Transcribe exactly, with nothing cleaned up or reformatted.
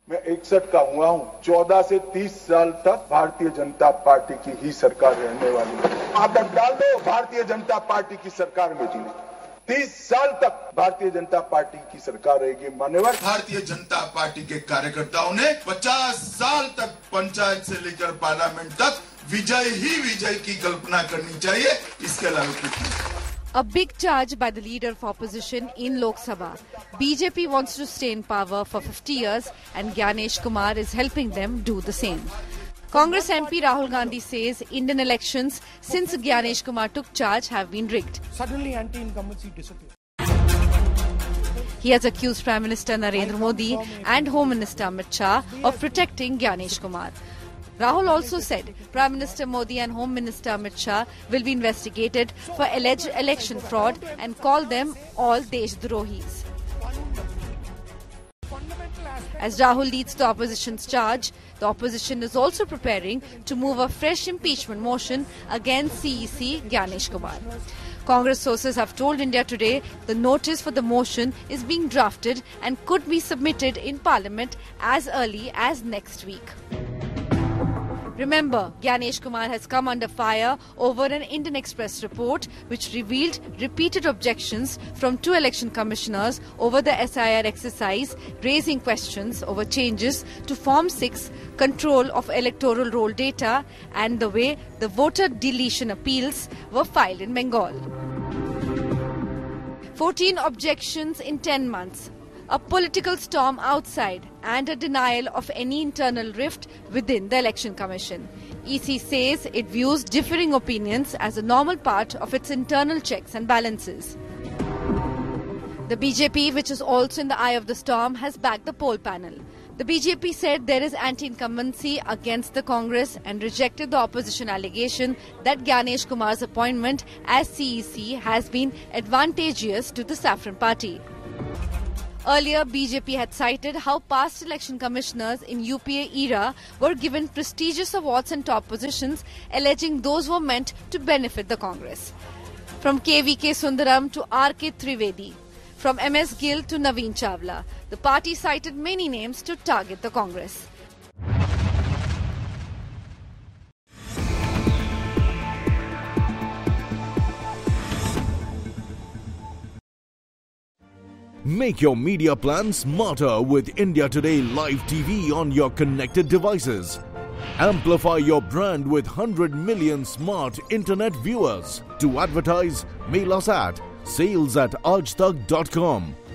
मैं इकसठ का हुआ हूँ, चौदह से तीस साल तक भारतीय जनता पार्टी की ही सरकार रहने वाली है। आदत डाल दो, भारतीय जनता पार्टी की सरकार में जी तीस साल तक भारतीय जनता पार्टी की सरकार रहेगी। मान्यवर भारतीय जनता पार्टी के कार्यकर्ताओं ने पचास साल तक पंचायत से लेकर पार्लियामेंट तक विजय ही विजय की कल्पना करनी चाहिए, इसके अलावा कुछ नहीं। A big charge by the leader of opposition in Lok Sabha. B J P wants to stay in power for fifty years and Gyanesh Kumar is helping them do the same. Congress M P Rahul Gandhi says Indian elections since Gyanesh Kumar took charge have been rigged. Suddenly anti-incumbency disappeared. He has accused Prime Minister Narendra Modi and Home Minister Amit Shah of protecting Gyanesh Kumar. Rahul also said Prime Minister Modi and Home Minister Amit Shah will be investigated for alleged election fraud and called them all Deshdrohis. As Rahul leads the opposition's charge, the opposition is also preparing to move a fresh impeachment motion against C E C Gyanesh Kumar. Congress sources have told India Today the notice for the motion is being drafted and could be submitted in Parliament as early as next week. Remember, Gyanesh Kumar has come under fire over an Indian Express report which revealed repeated objections from two election commissioners over the S I R exercise, raising questions over changes to Form six, control of electoral roll data, and the way the voter deletion appeals were filed in Bengal. fourteen objections in ten months. A political storm outside and a denial of any internal rift within the Election Commission. E C says it views differing opinions as a normal part of its internal checks and balances. The B J P, which is also in the eye of the storm, has backed the poll panel. The B J P said there is anti-incumbency against the Congress and rejected the opposition allegation that Gyanesh Kumar's appointment as C E C has been advantageous to the Saffron Party. Earlier, B J P had cited how past election commissioners in U P A era were given prestigious awards and top positions, alleging those were meant to benefit the Congress. From K V K Sundaram to R K Trivedi, from M S Gill to Naveen Chawla, the party cited many names to target the Congress. Make your media plan smarter with India Today Live T V on your connected devices. Amplify your brand with one hundred million smart internet viewers. To advertise, mail us at sales at aajtak dot com.